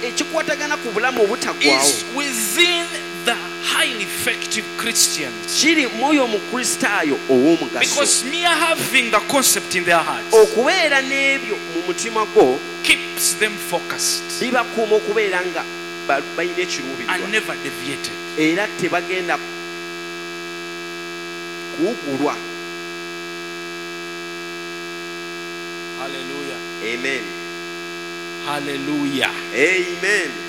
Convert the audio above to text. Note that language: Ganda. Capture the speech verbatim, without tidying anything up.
ekikwatagana ku bulamu obutagwawo is within the highly effective Christians. kiri mwoyo omukristaayo ow'omugaso Because mere having the concept in their hearts okubeera n'ebyo mu mutima gwo keeps them focused bibakuuma okubeera nga ba- balina ekiruubirirwa and never deviated. era tebagenda kuwugulwa. Hallelujah. Amen. Hallelujah. Amen.